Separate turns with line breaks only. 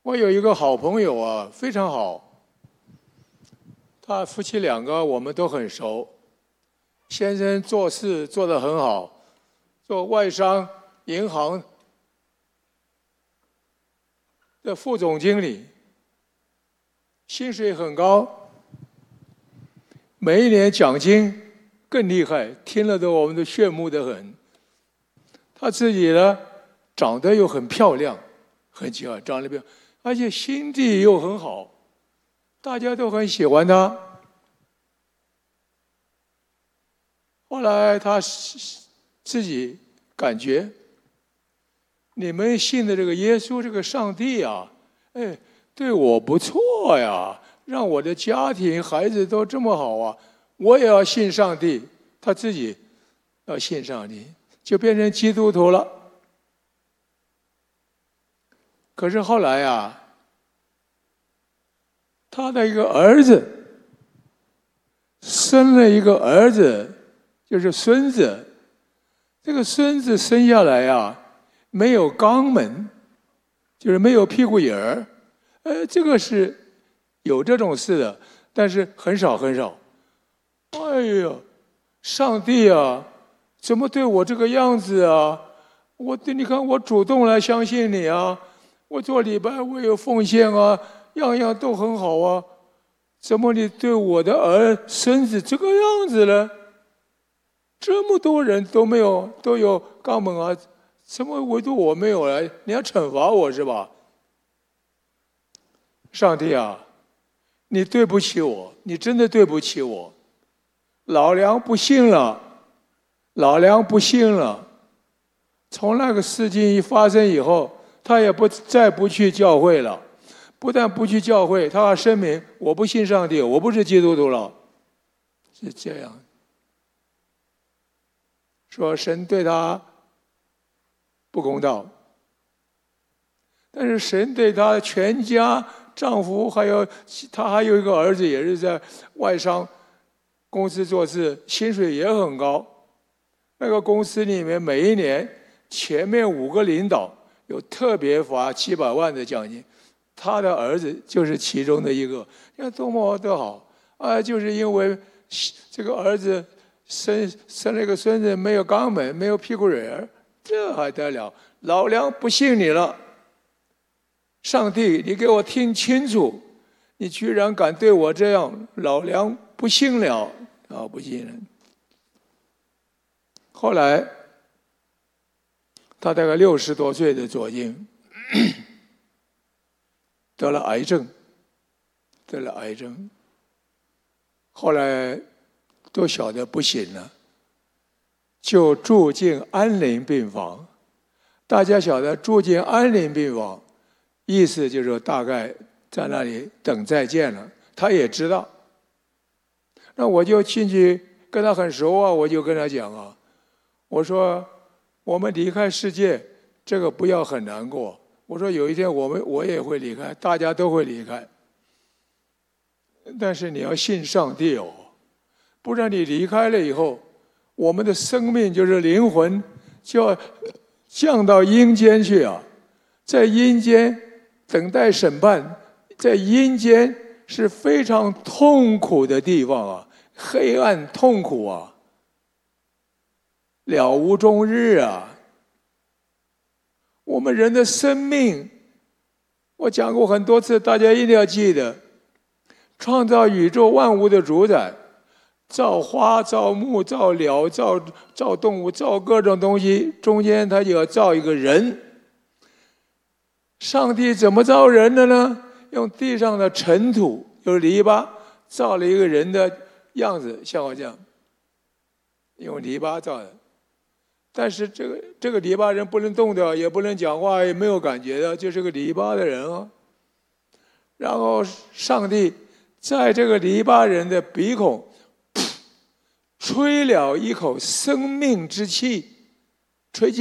我有一个好朋友啊，非常好，他夫妻两个我们都很熟。先生做事做得很好，做外商银行的副总经理，薪水很高，每一年奖金更厉害，听了我们都羡慕得很。他自己呢，长得又很漂亮，很奇怪，长得漂亮，而且心地又很好，大家都很喜欢他。后来他自己感觉，你们信的这个耶稣这个上帝啊，对我不错呀，让我的家庭孩子都这么好啊，我也要信上帝。他自己要信上帝，就变成基督徒了。可是后来啊，他的一个儿子生了一个儿子，就是孙子。这个孙子生下来啊，没有肛门，就是没有屁股眼儿。这个是有这种事的，但是很少很少。哎呀，上帝啊，怎么对我这个样子啊？你看我主动来相信你啊，我做礼拜我有奉献啊，样样都很好啊，怎么你对我的孙子这个样子呢？这么多人都有肛门啊，怎么唯独我没有了？你要惩罚我是吧？上帝啊，你对不起我，你真的对不起我。老梁不信了，老梁不信了。从那个事情一发生以后，他也再不去教会了。不但不去教会，他还声明我不信上帝，我不是基督徒了。是这样。说神对他不公道，但是神对他全家丈夫他还有一个儿子，也是在外商公司做事，薪水也很高。那个公司里面每一年前面5个领导有特别发700万的奖金，他的儿子就是其中的一个。你看多么的好啊！就是因为这个儿子生了一个孙子，没有肛门，没有屁股眼儿，这还得了？老梁不信你了，上帝，你给我听清楚，你居然敢对我这样，老梁不信了啊！不信了。后来他大概60多岁的左近，得了癌症，后来都晓得不行了，就住进安宁病房。大家晓得住进安宁病房，意思就是大概在那里等再见了。他也知道，那我就进去跟他很熟啊，我就跟他讲啊，我说我们离开世界，这个不要很难过。我说有一天我也会离开，大家都会离开，但是你要信上帝哦，不然你离开了以后，我们的生命就是灵魂就要降到阴间去啊，在阴间等待审判，在阴间是非常痛苦的地方啊，黑暗痛苦啊，了无终日啊。我们人的生命，我讲过很多次，大家一定要记得，创造宇宙万物的主宰，造花造木造鸟造动物造各种东西，中间他就要造一个人。上帝怎么造人的呢？用地上的尘土有篱笆造了一个人的样子，像我这样用篱笆造的。但是这个篱笆人不能动的，也不能讲话，也没有感觉的，就是个篱笆的人啊。然后上帝在这个篱笆人的鼻孔吹了一口生命之气，吹进